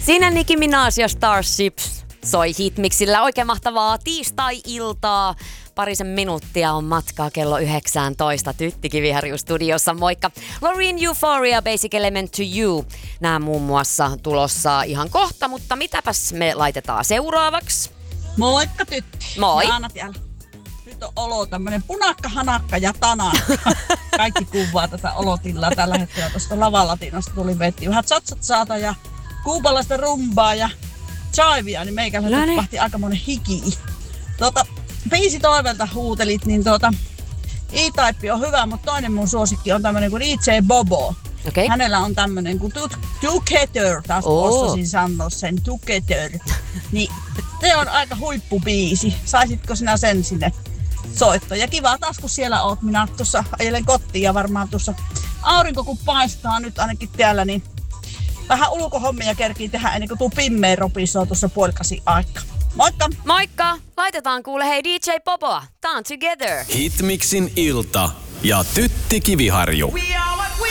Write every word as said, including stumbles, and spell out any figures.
Siinä Nicki Minaj ja Starships soi Hitmixillä. Oikein mahtavaa tiistai-iltaa. Parisen minuuttia on matkaa kello yhdeksäntoista. Tytti Kiviharju studiossa, moikka. Loreen Euphoria, Basic Element to You. Nämä muun muassa tulossa ihan kohta, mutta mitäpäs me laitetaan seuraavaksi? Moikka Tytti. Moi. Jaana täällä. Nyt on olo tämmönen punakka, hanakka ja tanakka. Kaikki kuvaa tätä olotillaa tällä hetkellä. Tuosta lavalatinosta tuli vetti vähän tsatsatsaata ja kuupalaista rumbaa ja chivia, niin meikällä tuppahti aikamoinen hiki. Tuota, biisi toivelta huutelit, niin tuota, E-Type on hyvä, mutta toinen mun suosikki on tämmönen kuin D J Bobo. Okay. Hänellä on tämmönen kuin Together, taas oh. osasin sanoa sen Together. Niin se on aika huippubiisi. Saisitko sinä sen sinne soittaa? Ja kiva taas kun siellä oot. Minä tuossa ajelen kotiin ja varmaan tuossa aurinko kun paistaa nyt ainakin täällä, niin vähän ulkohommia kerkii tehdä ennen kuin tuu pimmeä ropisoo tuossa puolikasi aika. Moikka! Moikka! Laitetaan kuule hei D J Boboa. Tää on Together. Hitmixin ilta ja Tytti Kiviharju.